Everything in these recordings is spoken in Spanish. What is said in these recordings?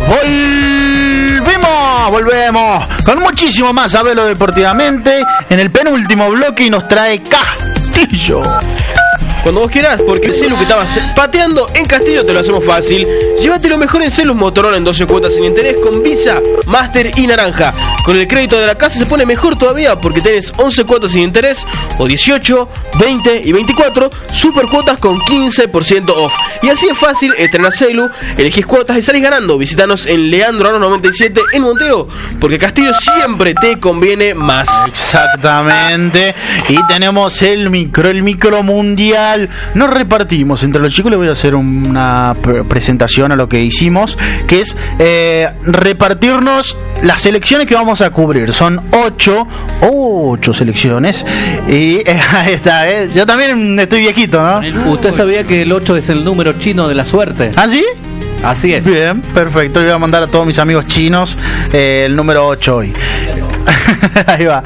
Volvemos con muchísimo más a Velo Deportivamente en el penúltimo bloque y nos trae Castillo. Cuando vos quieras, porque el celu que estabas pateando en Castillo te lo hacemos fácil. Llévate lo mejor en celus Motorola en 12 cuotas sin interés con Visa, Master y Naranja. Con el crédito de la casa se pone mejor todavía porque tenés 11 cuotas sin interés o 18, 20 y 24 super cuotas con 15% off. Y así es fácil, estrenás celu, elegís cuotas y salís ganando. Visítanos en Leandro Aro 97 en Montero, porque Castillo siempre te conviene más. Exactamente. Y tenemos el micro mundial. Nos repartimos entre los chicos. Les voy a hacer una presentación a lo que hicimos, que es repartirnos las selecciones que vamos a cubrir. Son 8 selecciones. Y ahí está, yo también estoy viejito, ¿no? ¿Usted sabía que el 8 es el número chino de la suerte? ¿Ah, sí? Así es. Bien, perfecto. Yo voy a mandar a todos mis amigos chinos el número 8 hoy. Ahí va.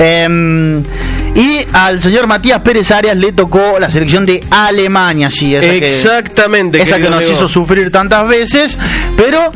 Y al señor Matías Pérez Arias le tocó la selección de Alemania, sí, exactamente, esa que nos hizo sufrir tantas veces, pero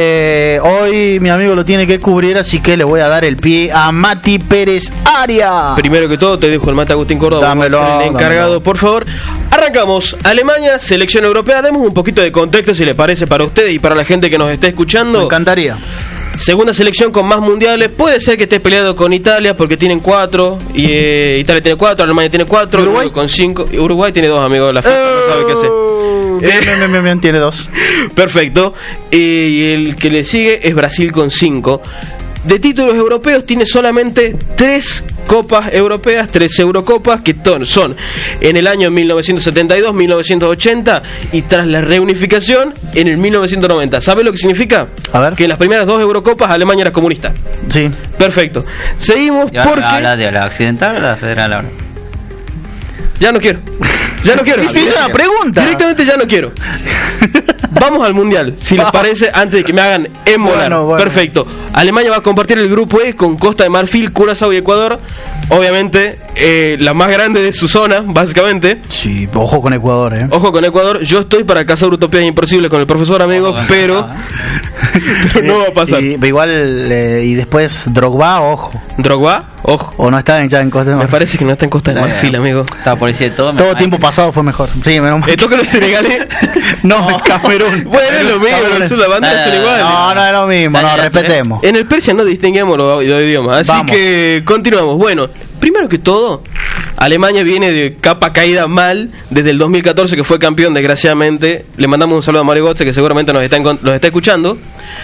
hoy mi amigo lo tiene que cubrir, así que le voy a dar el pie a Mati Pérez Arias. Primero que todo te dejo el mate Agustín Córdoba, dámelo, el encargado, por favor. Arrancamos. Alemania, selección europea. Demos un poquito de contexto, si le parece, para ustedes y para la gente que nos esté escuchando. Me encantaría. Segunda selección con más mundiales. Puede ser que esté peleado con Italia porque tienen 4 y Italia tiene 4, Alemania tiene 4, Uruguay con 5 y Uruguay tiene 2, amigos. La FIFA no sabe qué hacer. Bien, tiene 2. Perfecto. Y el que le sigue es Brasil con 5. De títulos europeos tiene solamente 3 copas europeas, 3 Eurocopas, que son en el año 1972, 1980 y tras la reunificación en el 1990. ¿Sabe lo que significa? A ver. Que en las primeras 2 Eurocopas Alemania era comunista. Sí. Perfecto. Seguimos porque... ¿Habla de la occidental o la federal ahora? Ya no quiero. Sí, es una pregunta. Directamente ya no quiero. Vamos al mundial, si les parece, antes de que me hagan embolar. Bueno. Perfecto. Alemania va a compartir el grupo E con Costa de Marfil, Curazao y Ecuador. Obviamente, la más grande de su zona, básicamente. Sí, ojo con Ecuador, Ojo con Ecuador. Yo estoy para cazar utopías imposibles con el profesor, amigo, pero no va a pasar. Igual, y después Drogba, ojo. ¿Drogba? Ojo. ¿O no está ya en Costa de Marfil? Me parece que no está en Costa de Marfil, amigo. Está por decir todo. Todo tiempo pasado fue mejor. Sí, menos mal. ¿Esto que los senegalés? No, Camerún. Bueno, es lo mismo, las banderas son iguales. No es lo mismo, respetemos. En el Persia no distinguimos los idiomas, así Vamos. Que continuamos. Bueno, primero que todo, Alemania viene de capa caída mal desde el 2014, que fue campeón, desgraciadamente. Le mandamos un saludo a Mario Götze, que seguramente nos está escuchando.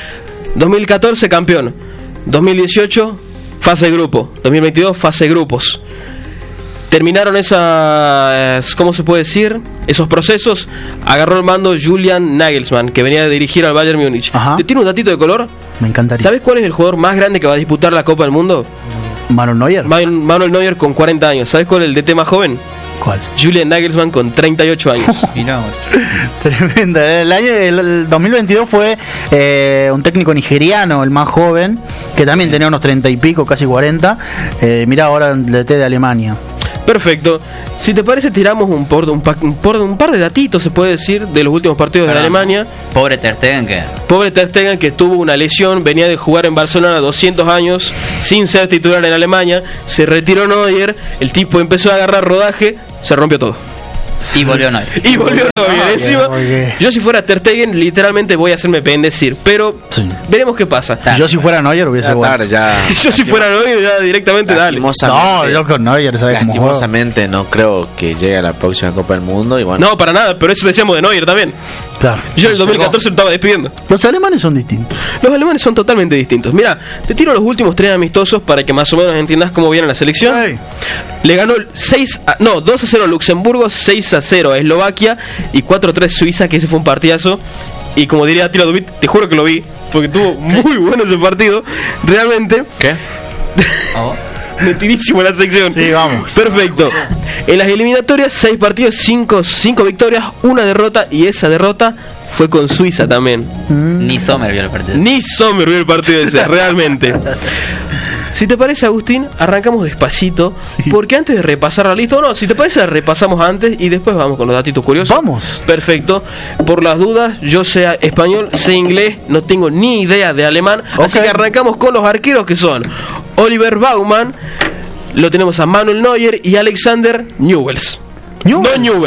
2014, campeón. 2018, fase de grupo. 2022, fase de grupos. Terminaron esas, ¿cómo se puede decir? Esos procesos. Agarró el mando Julian Nagelsmann, que venía de dirigir al Bayern Múnich. ¿Te tiene un datito de color? Me encantaría. ¿Sabes cuál es el jugador más grande que va a disputar la Copa del Mundo? Manuel Neuer. Manuel Neuer con 40 años. ¿Sabes cuál es el DT más joven? ¿Cuál? Julian Nagelsmann con 38 años. Tremendo. El 2022 fue un técnico nigeriano, el más joven, que también tenía unos 30 y pico, casi 40. Mirá ahora el DT de Alemania. Perfecto. Si te parece, tiramos un par de datitos, se puede decir, de los últimos partidos de Alemania. Pobre Ter Stegen que tuvo una lesión, venía de jugar en Barcelona 200 años sin ser titular en Alemania. Se retiró Neuer, el tipo empezó a agarrar rodaje, se rompió todo. Y volvió Neuer. Encima, yo si fuera Ter Stegen, literalmente voy a hacerme bendecir, pero sí. Veremos qué pasa. Yo si fuera Neuer hubiese bueno. Yo si fuera Neuer ya directamente dale. No, yo con Neuer, ¿sabes cómo juega? Lastimosamente no creo que llegue a la próxima Copa del Mundo y bueno. No, para nada, pero eso decíamos de Neuer también. Claro. Yo en el 2014 lo estaba despidiendo. Los alemanes son distintos. Los alemanes son totalmente distintos. Mira, te tiro los últimos 3 amistosos para que más o menos entiendas cómo viene la selección. Ay. Le ganó 2-0 a Luxemburgo, 6-0 a Eslovaquia y 4-3 Suiza, que ese fue un partidazo. Y como diría Attila Dubit, te juro que lo vi, porque estuvo muy bueno ese partido. Realmente. ¿Qué? Metidísimo la sección. Sí, vamos. Perfecto. En las eliminatorias, 6 partidos, 5 victorias, 1 derrota, y esa derrota fue con Suiza también. Ni Sommer vio el partido. Ni Sommer vio el partido ese, realmente. Si te parece, Agustín, arrancamos despacito, porque antes de repasar la lista, o no, si te parece, la repasamos antes y después vamos con los datitos curiosos. Vamos. Perfecto. Por las dudas, yo sé español, sé inglés, no tengo ni idea de alemán, así que arrancamos con los arqueros, que son Oliver Baumann, lo tenemos a Manuel Neuer y Alexander Newells. No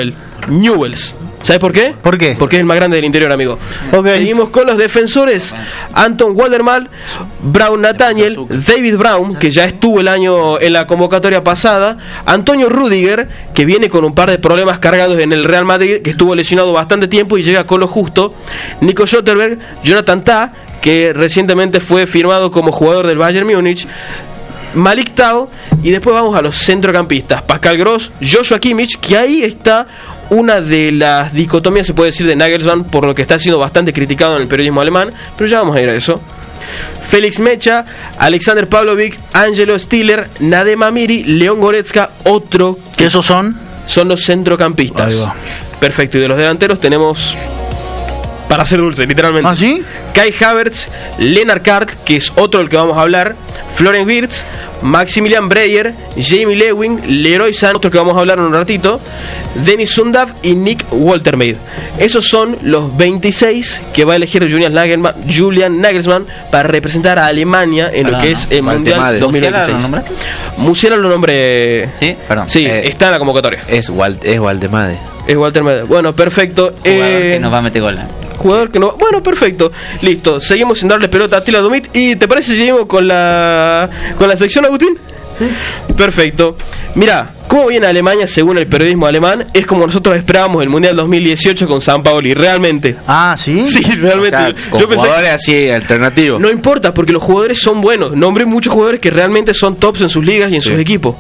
Newells. ¿Sabes por qué? ¿Por qué? Porque es el más grande del interior, amigo. Seguimos con los defensores: Anton Waldermal, Braun Nathaniel, David Braun, que ya estuvo el año en la convocatoria pasada, Antonio Rüdiger, que viene con un par de problemas cargados en el Real Madrid, que estuvo lesionado bastante tiempo y llega con lo justo, Nico Schotterberg, Jonathan Tah, que recientemente fue firmado como jugador del Bayern Múnich, Malik Tau, y después vamos a los centrocampistas: Pascal Gross, Joshua Kimmich, que ahí está una de las dicotomías, se puede decir, de Nagelsmann, por lo que está siendo bastante criticado en el periodismo alemán, pero ya vamos a ir a eso. Félix Mecha, Alexander Pavlovic, Angelo Stiller, Nadem Amiri, León Goretzka, otro que esos son los centrocampistas. Perfecto, y de los delanteros tenemos para hacer dulce, literalmente. ¿Ah, sí? Kai Havertz, Lennart Kart, que es otro del que vamos a hablar, Florian Wirtz, Maximilian Breyer, Jamie Lewin, Leroy Sané, otro que vamos a hablar en un ratito, Dennis Sundav y Nick Woltermeid. Esos son los 26 que va a elegir Julian Nagelsmann para representar a Alemania en lo que es el Mundial 2026. Musiala lo nombre. Sí, perdón. Sí, está en la convocatoria. Es Waldemade. Es Waltermeid. Bueno, perfecto. Jugador que nos va a meter gol. Jugador que no. Bueno, perfecto. Listo. Seguimos sin darle pelota a Attila Dumit. ¿Y te parece si seguimos con la sección, Agustín? Sí. Perfecto. Mira, cómo viene Alemania según el periodismo alemán es como nosotros esperábamos el Mundial 2018 con Sampaoli, realmente. Ah, ¿sí? Sí, realmente. O sea, con jugadores así alternativos. No importa, porque los jugadores son buenos. Nombré muchos jugadores que realmente son tops en sus ligas y en sus equipos.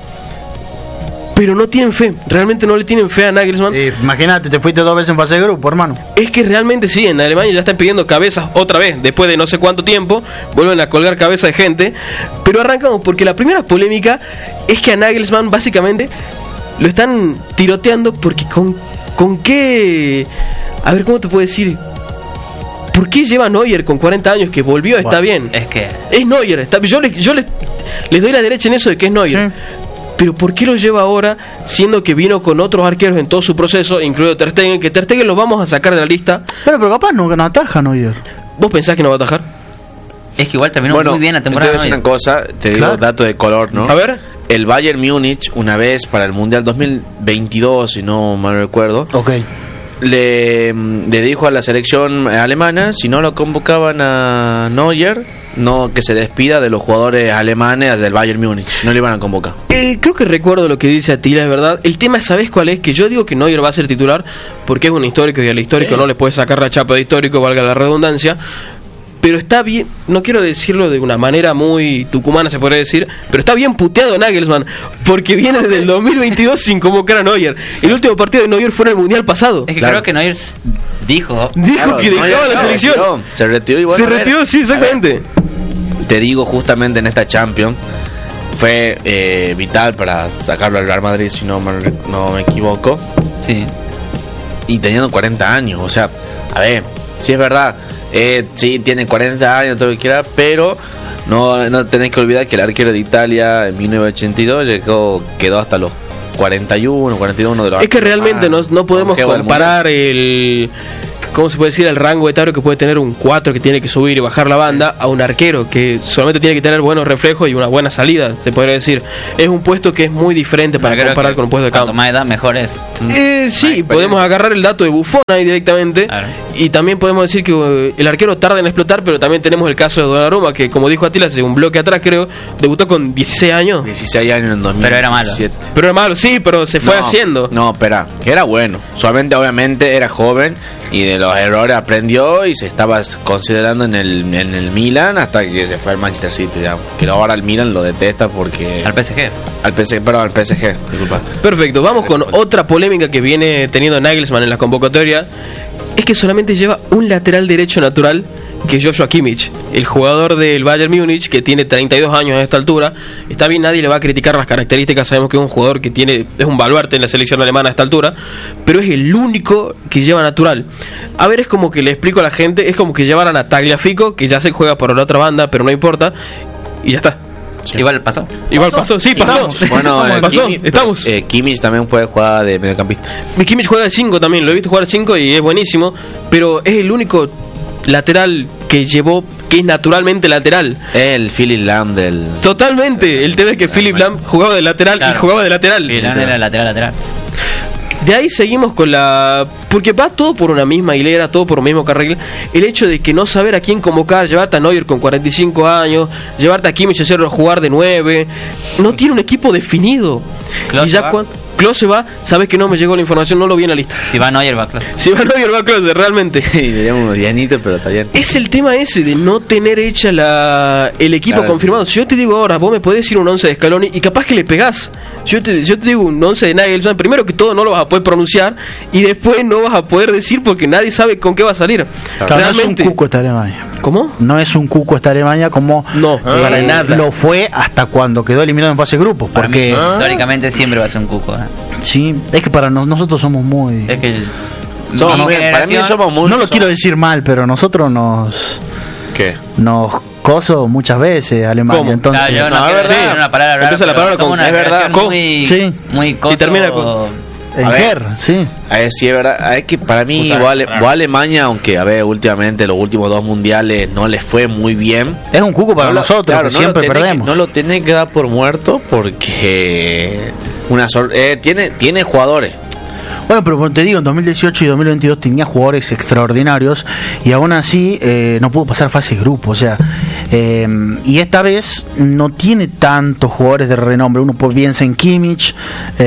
Pero no tienen fe, realmente no le tienen fe a Nagelsmann. Imagínate, te fuiste 2 veces en fase de grupo, hermano. Es que realmente sí, en Alemania ya están pidiendo cabezas otra vez, después de no sé cuánto tiempo, vuelven a colgar cabezas de gente. Pero arrancamos porque la primera polémica es que a Nagelsmann básicamente lo están tiroteando porque con qué... A ver, ¿cómo te puedo decir? ¿Por qué lleva Neuer con 40 años que volvió? Está bien. Es que... Es Neuer, está, yo les doy la derecha en eso de que es Neuer. Sí. Pero ¿por qué lo lleva ahora, siendo que vino con otros arqueros en todo su proceso, incluido Ter Stegen, que Ter Stegen lo vamos a sacar de la lista? Pero capaz no ataja Neuer. ¿Vos pensás que no va a atajar? Es que igual terminó muy bien la temporada. Te voy a decir una cosa, te digo dato de color, ¿no? A ver. El Bayern Múnich, una vez para el Mundial 2022, si no mal recuerdo, le dijo a la selección alemana, si no lo convocaban a Neuer, no que se despida de los jugadores alemanes del Bayern Múnich, no le iban a convocar. Creo que recuerdo lo que dice Attila, es verdad. El tema, ¿sabés cuál es? Que yo digo que Neuer va a ser titular porque es un histórico y al histórico no le puede sacar la chapa de histórico, valga la redundancia. Pero está bien, no quiero decirlo de una manera muy tucumana, se podría decir, pero está bien puteado Nagelsmann, porque viene desde el 2022 sin convocar a Neuer. El último partido de Neuer fue en el Mundial pasado. Es que creo que Neuer dijo que dejaba la selección. Se retiró igual. Se retiró, sí, exactamente. Te digo, justamente en esta Champions fue vital para sacarlo al Real Madrid, si no me equivoco. Sí. Y teniendo 40 años, o sea, a ver, sí es verdad. Sí, tiene 40 años, todo lo que quiera, pero no tenés que olvidar que el arquero de Italia en 1982 quedó hasta los 41 de los... Es que realmente no podemos comparar el... ¿Cómo se puede decir? El rango etario que puede tener un 4 que tiene que subir y bajar la banda a un arquero que solamente tiene que tener buenos reflejos y una buena salida, se podría decir. Es un puesto que es muy diferente para comparar con un puesto de campo. Cuanto más edad, mejor es. Sí, podemos agarrar el dato de Buffon ahí directamente. Claro. Y también podemos decir que el arquero tarda en explotar, pero también tenemos el caso de Donnarumma, que como dijo Attila hace un bloque atrás, creo, debutó con 16 años. 16 años en 2017. Pero era malo, sí, pero se fue haciendo. No, espera, que era bueno. Solamente, obviamente, era joven y de los errores aprendió y se estaba considerando en el Milan hasta que se fue al Manchester City, digamos. Que ahora el Milan lo detesta porque... Al PSG. Al PSG, disculpa. Perfecto, vamos con otra polémica que viene teniendo Nagelsmann en la convocatoria. Es que solamente lleva un lateral derecho natural, que es Joshua Kimmich, el jugador del Bayern Múnich, que tiene 32 años a esta altura. Está bien, nadie le va a criticar las características, sabemos que es un jugador que es un baluarte en la selección alemana a esta altura, pero es el único que lleva natural. A ver, es como que le explico a la gente, es como que llevaran a Tagliafico, que ya se juega por la otra banda, pero no importa, y ya está. Sí. Igual pasó. Sí, pasó. Bueno, pasó. Estamos. Kimmich también puede jugar de mediocampista. Kimmich juega de 5 también, lo he visto jugar de 5 y es buenísimo, pero es el único lateral que es naturalmente lateral. El Philip Lahm del... Totalmente. El tema es que Philip Lahm jugaba de lateral y jugaba de lateral. Philip Lahm era lateral. De ahí seguimos con la... Porque va todo por una misma hilera, todo por un mismo carril. El hecho de que no saber a quién convocar, llevarte a Neuer con 45 años, llevarte a Kimmich a hacerlo jugar de 9. No tiene un equipo definido. Klose y ya va. cuando Klose va, sabes que no me llegó la información, no lo vi en la lista. Si va Neuer, va Klose. Si va Neuer, va Klose, realmente. Sí, teníamos unos dianitos, pero está bien. Es el tema ese de no tener hecha el equipo Claro. confirmado. Si yo te digo ahora, vos me podés decir un 11 de Scaloni y capaz que le pegás. Yo te digo un 11 de Nagelsmann, primero que todo no lo vas a poder pronunciar y después no vas a poder decir porque nadie sabe con qué va a salir. Claro, Realmente. no es un cuco esta Alemania. ¿Cómo? No es un cuco esta Alemania como No, para nada. lo fue hasta cuando quedó eliminado en fase de grupos. Para mí, Porque históricamente siempre va a ser un cuco. sí, es que para nosotros somos muy... Es que Somos mi muy- para mí generación- somos muy... no lo quiero decir mal, pero nosotros ¿Qué? nos coso muchas veces Alemania. ¿Cómo? Entonces, Claro, yo No, no es quiero verdad. decir una palabra brava, Empieza la pero palabra somos con- una es verdad, generación con- muy, sí. muy coso. Y termina con- en A ver. Ger, sí. Sí, es verdad. Es que para mí Puta, vos claro. Alemania, aunque a ver, últimamente los últimos 2 mundiales no les fue muy bien. Es un cuco para No lo- nosotros, claro, que no lo siempre tenés perdemos. no lo tenés que dar por muerto porque tiene jugadores. Bueno, pero como te digo, en 2018 y 2022 tenía jugadores extraordinarios y aún así no pudo pasar fase de grupo. O sea, y esta vez no tiene tantos jugadores de renombre. Uno piensa en Kimmich,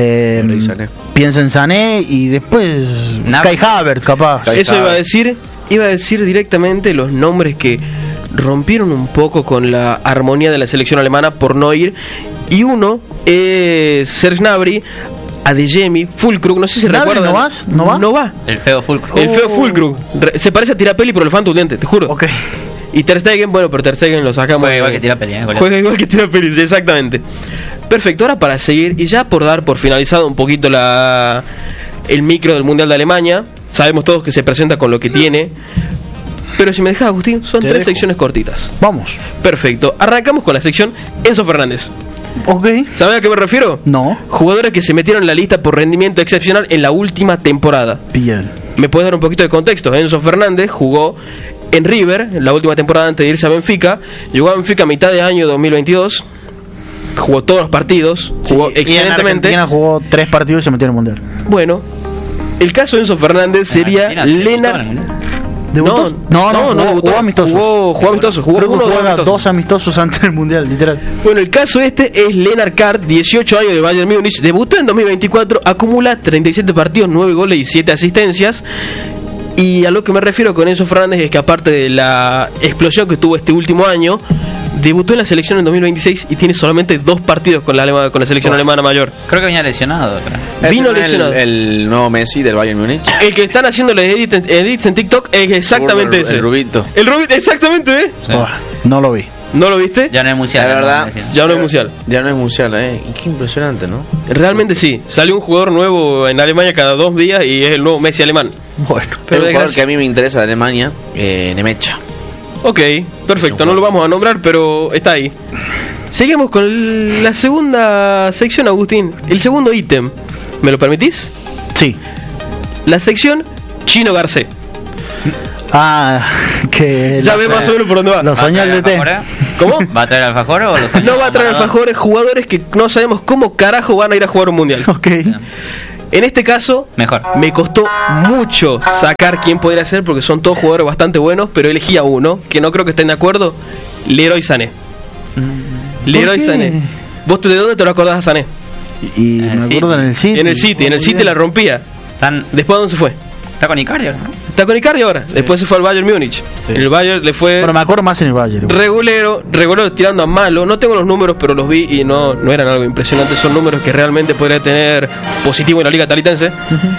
Y Sané. piensa en Sané y después Nada. Kai Havertz, capaz. Kai Eso Havertz. iba a decir directamente los nombres que rompieron un poco con la armonía de la selección alemana por no ir. Y uno es Serge Gnabry, Adeyemi, Füllkrug, no sé si ¿Gnabry recuerdan. no vas? ¿No va? No va. El feo Fulcro. El feo Füllkrug. Se parece a Tirapelli, pero le falta un diente, te juro. Ok. Y Ter Stegen, bueno, pero Ter Stegen lo sacamos. Juega igual que Tirapelli, Juega igual que Tirapelli, sí, exactamente. Perfecto, ahora para seguir y ya por dar por finalizado un poquito el micro del Mundial de Alemania, sabemos todos que se presenta con lo que tiene. Pero si me dejas, Agustín, son Te 3 dejo. secciones cortitas. Vamos. Perfecto, arrancamos con la sección Enzo Fernández. Ok. ¿Sabes a qué me refiero? No. Jugadores que se metieron en la lista por rendimiento excepcional en la última temporada. Bien. ¿Me puedes dar un poquito de contexto? Enzo Fernández jugó en River en la última temporada antes de irse a Benfica. Llegó a Benfica a mitad de año 2022. Jugó todos los partidos. Jugó Sí, y en excelentemente. Argentina jugó 3 partidos y se metió en el Mundial. Bueno, el caso de Enzo Fernández sería Argentina, ¿sí? Lennart. ¿Debutó? No, debutó. jugó amistosos. Jugó amistosos. Jugó Creo que uno o dos juega amistosos. 2 amistosos antes del Mundial, literal. Bueno, el caso este es Lennart Kart, 18 años de Bayern Múnich, debutó en 2024, acumula 37 partidos, 9 goles y 7 asistencias. Y a lo que me refiero con Enzo Fernández es que aparte de la explosión que tuvo este último año, debutó en la selección en 2026 y tiene solamente 2 partidos con la selección alemana mayor. Creo que venía lesionado. Creo. Vino ¿Es lesionado. el nuevo Messi del Bayern Múnich? El que están haciendo los edits en TikTok es exactamente ese. El Rubito. El Rubito, exactamente, ¿eh? Sí. Buah, no lo vi. ¿No lo viste? Ya no es musial. La verdad, no, no, Ya no es mundial. Ya no es Musiala, Y qué impresionante, ¿no? Realmente sí. Salió un jugador nuevo en Alemania cada 2 días y es el nuevo Messi alemán. Bueno. Pero Pero un de jugador gracia. que a mí me interesa de Alemania, Nemecha. Ok, perfecto, no lo vamos a nombrar, pero está ahí. Seguimos con la segunda sección, Agustín. El segundo ítem. ¿Me lo permitís? Sí. La sección Chino Garcés. Que Ya ves más o menos por dónde va. Los ¿Va a años traer de té. alfajores? ¿Cómo? ¿Va a traer alfajor o los años? No va a traer alfajores, jugadores que no sabemos cómo carajo van a ir a jugar un mundial. Ok. En este caso, Mejor. me costó mucho sacar quién podría ser porque son todos jugadores bastante buenos, pero elegí a uno, que no creo que estén de acuerdo, Leroy Sané. Leroy qué? Sané. ¿Vos de dónde te lo acordás a Sané? Y me Sí. acuerdo en el City. En el City la rompía. Después, ¿a dónde se fue? Está con Icardi, ¿no? Está con Icardi ahora. Después se fue al Bayern Múnich. Sí. El Bayern le fue Bueno, me acuerdo más en el Bayern. regulero tirando a malo. No tengo los números, pero los vi y no eran algo impresionante. Son números que realmente podría tener positivo en la liga talitense.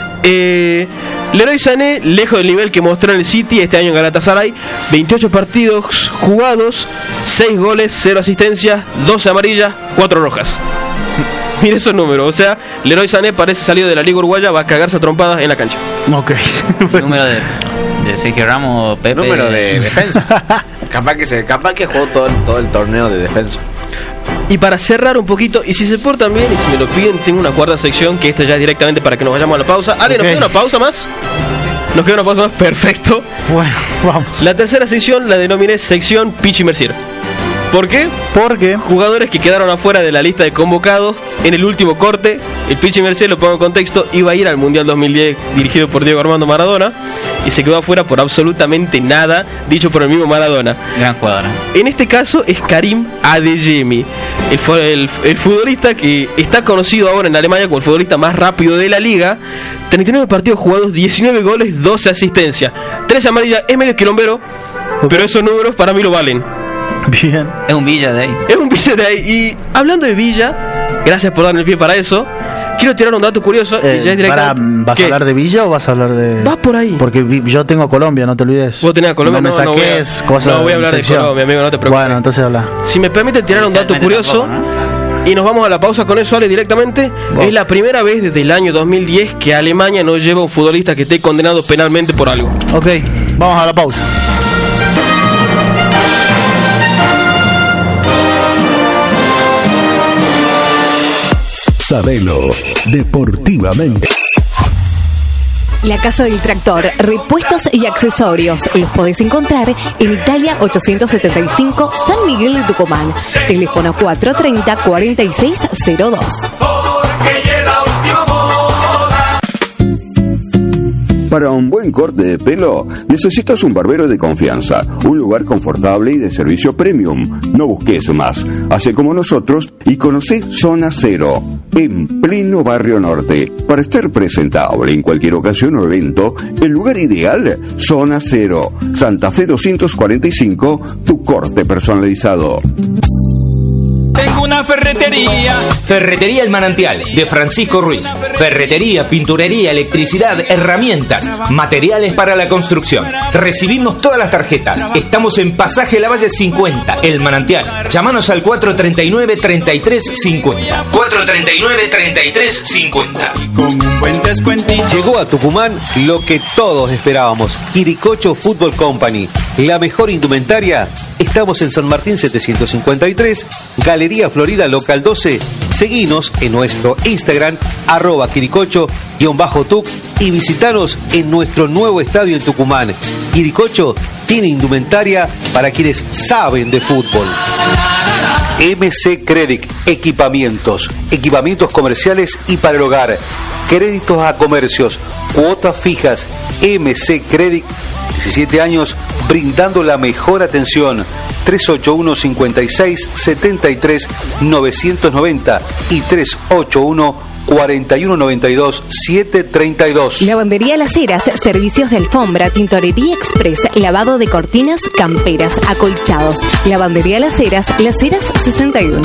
Leroy Sané, lejos del nivel que mostró en el City este año en Galatasaray, 28 partidos jugados, 6 goles, 0 asistencias, 12 amarillas, 4 rojas. Mire esos números, o sea, Leroy Sané parece salido de la liga uruguaya, va a cagarse a trompadas en la cancha. Ok. Número de Sergio Ramos, Pepe. Número de defensa. capaz que jugó todo el torneo de defensa. Y para cerrar un poquito, y si se portan bien y si me lo piden, tengo una cuarta sección, que esta ya es directamente para que nos vayamos a la pausa. Ale, ¿nos queda una pausa más? Nos queda una pausa más, perfecto. Bueno, vamos. La tercera sección la denominé sección Pichi Mercier. ¿Por qué? Porque jugadores que quedaron afuera de la lista de convocados en el último corte. El Pichi Mercier, lo pongo en contexto, iba a ir al Mundial 2010 dirigido por Diego Armando Maradona y se quedó afuera por absolutamente nada, dicho por el mismo Maradona. Gran jugador. En este caso es Karim Adeyemi, el futbolista que está conocido ahora en Alemania como el futbolista más rápido de la liga. 39 partidos jugados, 19 goles, 12 asistencias, 3 amarillas. Es medio quilombero, pero esos números para mí lo valen. Bien. Es un Villa de ahí. Es un Villa de ahí. Y hablando de Villa, gracias por darme el pie para eso. Quiero tirar un dato curioso. Y ya es ¿Vas a hablar de Villa o vas a hablar de...? Vas por ahí. Porque yo tengo a Colombia, no te olvides. Vos tenés a Colombia, no me saques cosas. No voy a hablar de Colombia, amigo, no te preocupes. Bueno, entonces habla. Si me permiten tirar un dato curioso, y nos vamos a la pausa con eso, Ale, directamente. Es la primera vez desde el año 2010 que Alemania no lleva un futbolista que esté condenado penalmente por algo. Ok, vamos a la pausa. Sabelo, deportivamente. La Casa del Tractor, repuestos y accesorios. Los podés encontrar en Italia 875, San Miguel de Tucumán. Teléfono 430-4602. Para un buen corte de pelo, necesitas un barbero de confianza, un lugar confortable y de servicio premium. No busques más. Hace como nosotros y conoce Zona Cero, en pleno Barrio Norte. Para estar presentable en cualquier ocasión o evento, el lugar ideal, Zona Cero. Santa Fe 245, tu corte personalizado. Tengo una ferretería. Ferretería El Manantial, de Francisco Ruiz. Ferretería, pinturería, electricidad, herramientas, materiales para la construcción. Recibimos todas las tarjetas. Estamos en Pasaje Lavalle 50, El Manantial. Llámanos al 439-3350. 439-3350. Con un buen descuentito. Llegó a Tucumán lo que todos esperábamos. Quiricocho Fútbol Company. La mejor indumentaria. Estamos en San Martín 753, Galería Florida Local 12. Seguinos en nuestro Instagram, @Quiricocho_Tuc, y visitanos en nuestro nuevo estadio en Tucumán. Quiricocho tiene indumentaria para quienes saben de fútbol. MC Credit, equipamientos comerciales y para el hogar, créditos a comercios, cuotas fijas. MC Credit, 17 años brindando la mejor atención. 381-56-73-990 y 381-4192-732. Lavandería Las Heras, servicios de alfombra, tintorería express, lavado de cortinas, camperas, acolchados. Lavandería Las Heras 61.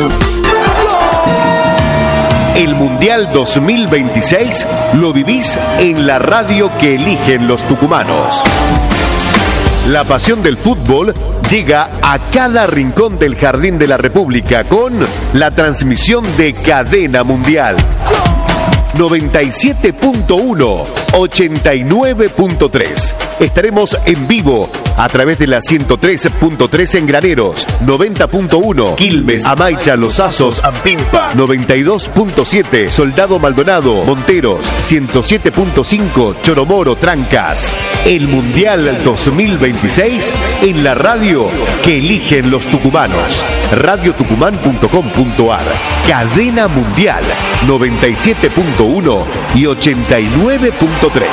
El Mundial 2026 lo vivís en la radio que eligen los tucumanos. La pasión del fútbol llega a cada rincón del Jardín de la República con la transmisión de Cadena Mundial. 97.1, 89.3. Estaremos en vivo a través de la 103.3 en Graneros, 90.1 Quilmes, Amaicha, Los Asos, Ampimpa, 92.7 Soldado Maldonado, Monteros, 107.5 Choromoro, Trancas. El Mundial 2026 en la radio que eligen los tucumanos. radiotucumán.com.ar. Cadena Mundial 97.1 y 89.3.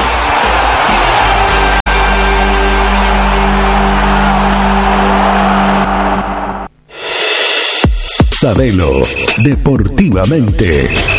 Sabelo, deportivamente.